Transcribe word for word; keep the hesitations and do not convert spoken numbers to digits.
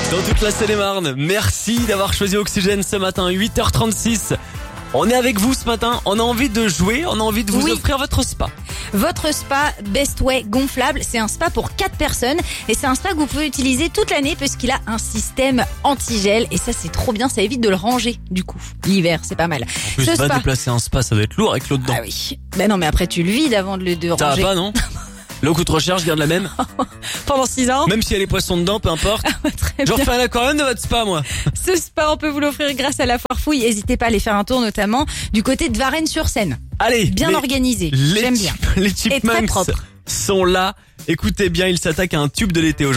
dans toute la Seine-et-Marne. Merci d'avoir choisi Oxygène ce matin, huit heures trente-six. On est avec vous ce matin, on a envie de jouer, on a envie de vous Oui. offrir votre spa. Votre spa Bestway gonflable, c'est un spa pour quatre personnes et c'est un spa que vous pouvez utiliser toute l'année puisqu'il a un système anti-gel et ça c'est trop bien, ça évite de le ranger du coup. L'hiver, c'est pas mal. En plus, Ce va spa. déplacer un spa, ça doit être lourd avec l'eau dedans. Ah oui. Ben non mais après tu le vides avant de le de Ça va ranger. pas, non? L'eau coûte trop cher, je garde la même. Pendant six ans. Même s'il y a les poissons dedans, peu importe. Très Je bien. refais un aquarium de votre spa, moi. Ce spa, on peut vous l'offrir grâce à la foire fouille. N'hésitez pas à aller faire un tour notamment du côté de Varennes-sur-Seine. Allez. Bien les- organisé. Les J'aime bien. chip- Les Et très chipmunks propre. sont là. Écoutez bien, ils s'attaquent à un tube de l'été aujourd'hui.